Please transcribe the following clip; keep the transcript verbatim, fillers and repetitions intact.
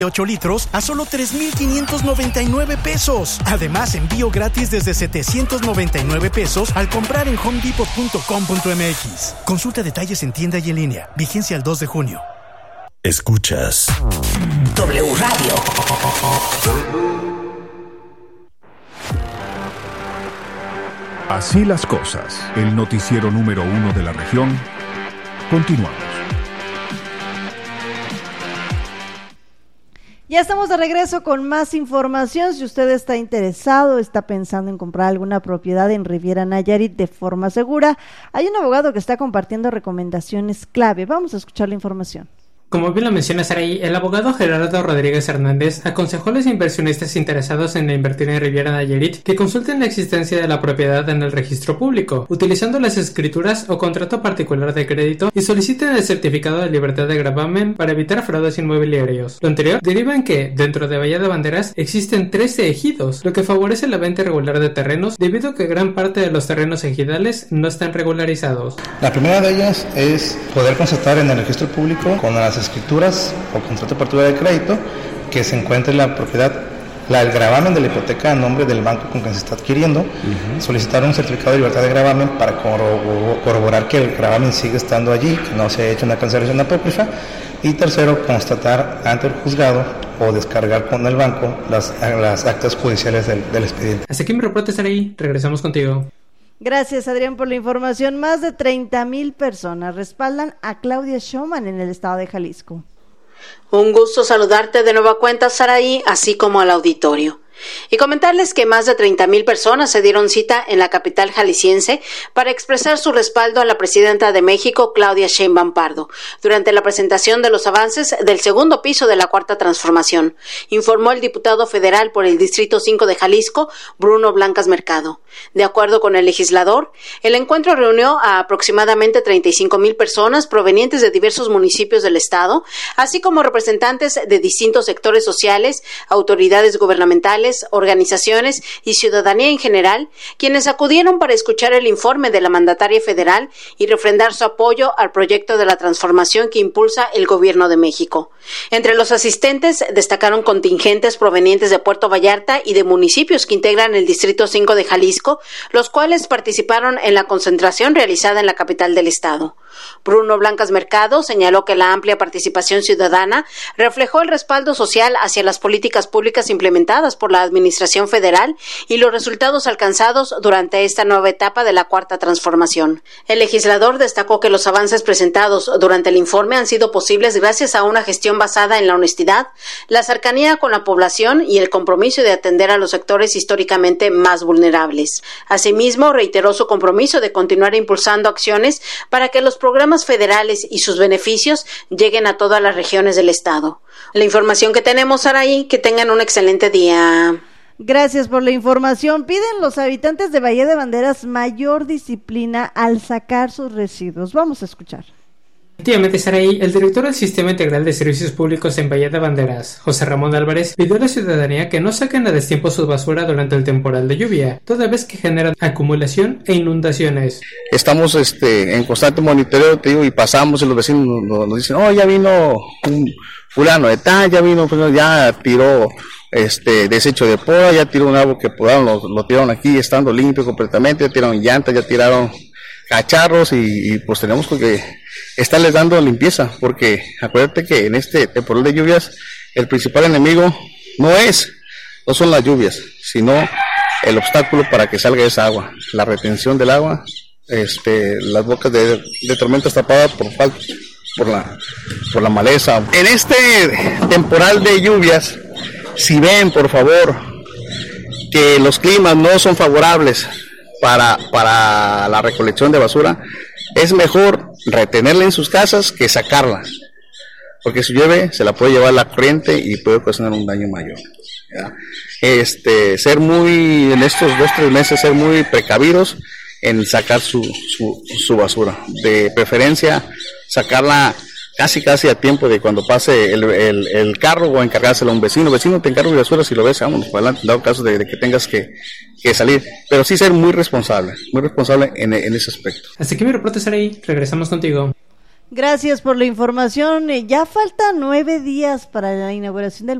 ocho litros a solo tres mil quinientos noventa y nueve pesos. Además, envío gratis desde setecientos noventa y nueve pesos al comprar en home depot punto com punto m x. Consulta detalles en tienda y en línea. Vigencia el dos de junio. Escuchas W Radio. Así las cosas. El noticiero número uno de la región. Continuamos. Ya estamos de regreso con más información. Si usted está interesado, está pensando en comprar alguna propiedad en Riviera Nayarit de forma segura, hay un abogado que está compartiendo recomendaciones clave. Vamos a escuchar la información. Como bien lo menciona Saraí, el abogado Gerardo Rodríguez Hernández aconsejó a los inversionistas interesados en invertir en Riviera Nayarit que consulten la existencia de la propiedad en el registro público, utilizando las escrituras o contrato particular de crédito, y soliciten el certificado de libertad de gravamen para evitar fraudes inmobiliarios. Lo anterior deriva en que, dentro de Bahía de Banderas, existen trece ejidos, lo que favorece la venta irregular de terrenos debido a que gran parte de los terrenos ejidales no están regularizados. La primera de ellas es poder constatar en el registro público con las escrituras o contrato particular de crédito que se encuentre la propiedad, la, el gravamen de la hipoteca a nombre del banco con quien se está adquiriendo, uh-huh. solicitar un certificado de libertad de gravamen para corroborar que el gravamen sigue estando allí, que no se ha hecho una cancelación apócrifa, y tercero, constatar ante el juzgado o descargar con el banco las, las actas judiciales del, del expediente. Hasta aquí mi reporte, estar ahí, regresamos contigo. Gracias, Adrián, por la información. Más de treinta mil personas respaldan a Claudia Sheinbaum en el estado de Jalisco. Un gusto saludarte de nueva cuenta, Saraí, así como al auditorio. Y comentarles que más de treinta mil personas se dieron cita en la capital jalisciense para expresar su respaldo a la presidenta de México, Claudia Sheinbaum Pardo, durante la presentación de los avances del segundo piso de la Cuarta Transformación, informó el diputado federal por el Distrito cinco de Jalisco, Bruno Blancas Mercado. De acuerdo con el legislador, el encuentro reunió a aproximadamente treinta y cinco mil personas provenientes de diversos municipios del estado, así como representantes de distintos sectores sociales, autoridades gubernamentales, organizaciones y ciudadanía en general, quienes acudieron para escuchar el informe de la mandataria federal y refrendar su apoyo al proyecto de la transformación que impulsa el gobierno de México. Entre los asistentes destacaron contingentes provenientes de Puerto Vallarta y de municipios que integran el Distrito cinco de Jalisco, los cuales participaron en la concentración realizada en la capital del estado. Bruno Blancas Mercado señaló que la amplia participación ciudadana reflejó el respaldo social hacia las políticas públicas implementadas por la Administración Federal y los resultados alcanzados durante esta nueva etapa de la Cuarta Transformación. El legislador destacó que los avances presentados durante el informe han sido posibles gracias a una gestión basada en la honestidad, la cercanía con la población y el compromiso de atender a los sectores históricamente más vulnerables. Asimismo, reiteró su compromiso de continuar impulsando acciones para que los programas federales y sus beneficios lleguen a todas las regiones del estado. La información que tenemos, Saraí, que tengan un excelente día. Gracias por la información. Piden los habitantes de Bahía de Banderas mayor disciplina al sacar sus residuos. Vamos a escuchar. Efectivamente, Saraí, el director del Sistema Integral de Servicios Públicos en Bahía de Banderas, José Ramón Álvarez, pidió a la ciudadanía que no saquen a destiempo su basura durante el temporal de lluvia, toda vez que generan acumulación e inundaciones. Estamos este, en constante monitoreo, te digo, y pasamos y los vecinos nos, nos dicen, oh, ya vino un fulano de tal, ya vino, ya tiró este desecho de poda, ya tiró un árbol que podaron, lo, lo tiraron aquí estando limpio completamente, ya tiraron llantas, ya tiraron cacharros y, y pues tenemos que estarles dando limpieza, porque acuérdate que en este temporal de lluvias el principal enemigo no es, no son las lluvias, sino el obstáculo para que salga esa agua, la retención del agua, este, las bocas de, de tormentas tapadas por falta, por la, por la maleza. En este temporal de lluvias, si ven por favor que los climas no son favorables para, para la recolección de basura, es mejor retenerla en sus casas que sacarla, porque si llueve se la puede llevar la corriente y puede ocasionar un daño mayor, ¿ya? Este, ser muy, en estos dos, tres meses, ser muy precavidos en sacar su, su, su basura, de preferencia sacarla casi casi a tiempo de cuando pase el, el, el carro, o encargárselo a un vecino. Vecino, te encargo de basura, si lo ves, vámonos para adelante, dado caso de, de que tengas que, que salir. Pero sí ser muy responsable, muy responsable en, en ese aspecto. Hasta aquí mi reporte, Saraí, regresamos contigo. Gracias por la información. Ya faltan nueve días para la inauguración del